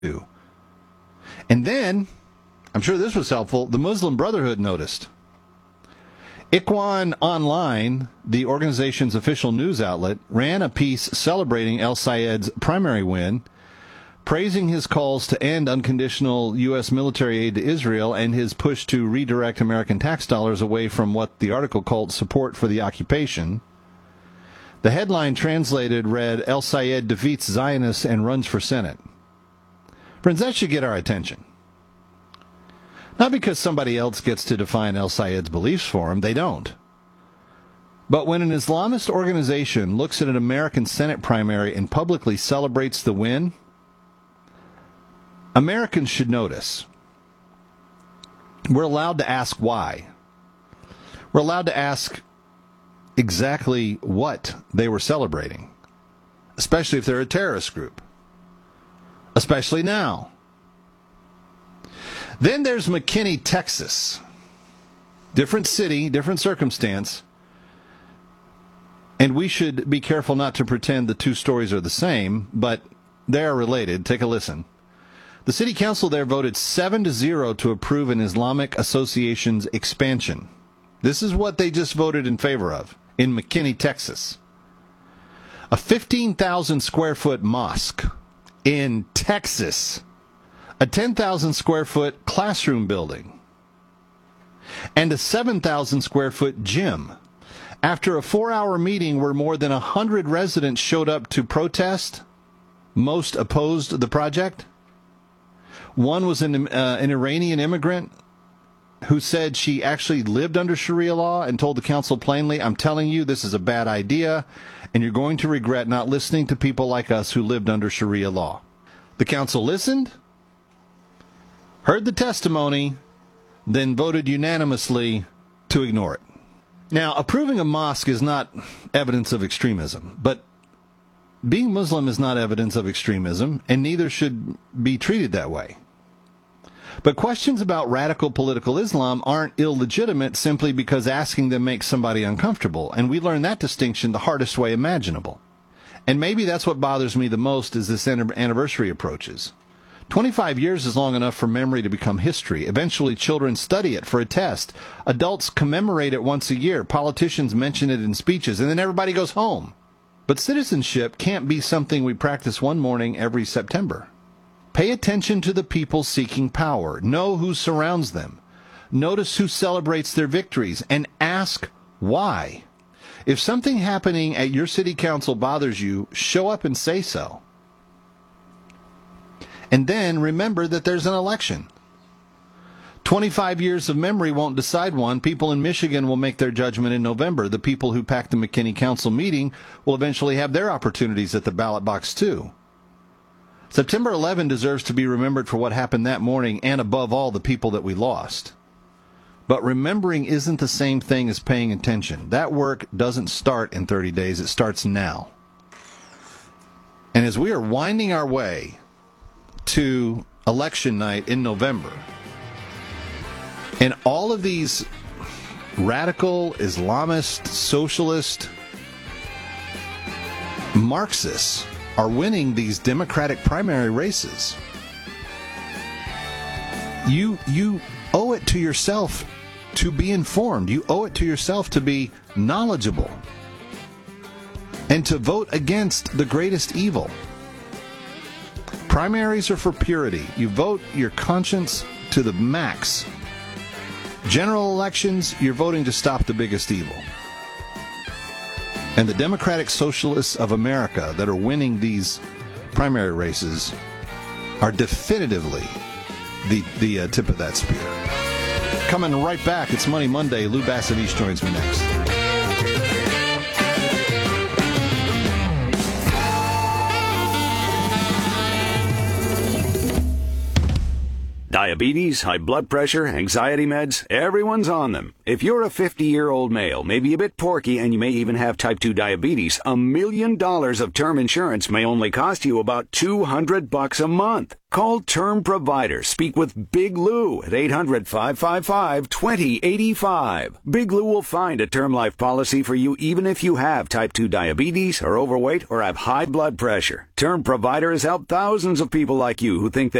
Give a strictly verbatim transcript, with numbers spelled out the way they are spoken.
And then, I'm sure this was helpful, the Muslim Brotherhood noticed. Ikhwan Online, the organization's official news outlet, ran a piece celebrating El Sayed's primary win, praising his calls to end unconditional U S military aid to Israel and his push to redirect American tax dollars away from what the article called support for the occupation. The headline translated read, El Sayed defeats Zionists and runs for Senate. Friends, that should get our attention. Not because somebody else gets to define El Sayed's beliefs for him, they don't. But when an Islamist organization looks at an American Senate primary and publicly celebrates the win, Americans should notice. We're allowed to ask why. We're allowed to ask exactly what they were celebrating, especially if they're a terrorist group, especially now. Then there's McKinney, Texas. Different city, different circumstance. And we should be careful not to pretend the two stories are the same, but they are related. Take a listen. The city council there voted seven to zero to approve an Islamic Association's expansion. This is what they just voted in favor of in McKinney, Texas. A fifteen thousand square foot mosque in Texas. A ten thousand square foot classroom building, and a seven thousand square foot gym. After a four-hour meeting where more than one hundred residents showed up to protest, most opposed the project. One was an, uh, an Iranian immigrant who said she actually lived under Sharia law and told the council plainly, I'm telling you, this is a bad idea, and you're going to regret not listening to people like us who lived under Sharia law. The council listened, heard the testimony, then voted unanimously to ignore it. Now, approving a mosque is not evidence of extremism, but being Muslim is not evidence of extremism, and neither should be treated that way. But questions about radical political Islam aren't illegitimate simply because asking them makes somebody uncomfortable, and we learn that distinction the hardest way imaginable. And maybe that's what bothers me the most as this anniversary approaches. twenty-five years is long enough for memory to become history. Eventually, children study it for a test. Adults commemorate it once a year. Politicians mention it in speeches, and then everybody goes home. But citizenship can't be something we practice one morning every September. Pay attention to the people seeking power. Know who surrounds them. Notice who celebrates their victories, and ask why. If something happening at your city council bothers you, show up and say so. And then remember that there's an election. twenty-five years of memory won't decide one. People in Michigan will make their judgment in November. The people who packed the McKinney Council meeting will eventually have their opportunities at the ballot box, too. September eleventh deserves to be remembered for what happened that morning and, above all, the people that we lost. But remembering isn't the same thing as paying attention. That work doesn't start in thirty days. It starts now. And as we are winding our way to election night in November, and all of these radical, Islamist, socialist, Marxists are winning these Democratic primary races, you you owe it to yourself to be informed. You owe it to yourself to be knowledgeable and to vote against the greatest evil. Primaries are for purity. You vote your conscience to the max. General elections, you're voting to stop the biggest evil. And the Democratic Socialists of America that are winning these primary races are definitively the, the uh, tip of that spear. Coming right back, it's Money Monday. Lou Bassaviche joins me next. Diabetes, high blood pressure, anxiety meds, everyone's on them. If you're a fifty-year-old male, maybe a bit porky, and you may even have type two diabetes, a million dollars of term insurance may only cost you about two hundred bucks a month. Call Term Provider. Speak with Big Lou at eight hundred, five five five, two zero eight five. Big Lou will find a term life policy for you even if you have type two diabetes, are overweight, or have high blood pressure. Term Provider has helped thousands of people like you who think they